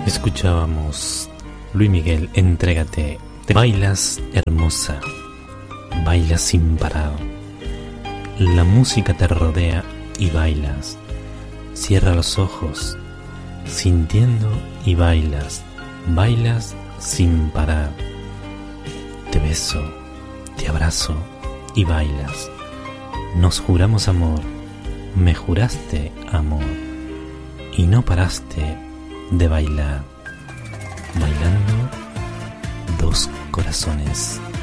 Escuchábamos Luis Miguel, Entrégate. Te bailas hermosa, bailas sin parar. La música te rodea y bailas. Cierra los ojos, sintiendo y bailas. Bailas sin parar. Te beso, te abrazo y bailas. Nos juramos amor, me juraste amor y no paraste de bailar. Bailando dos corazones.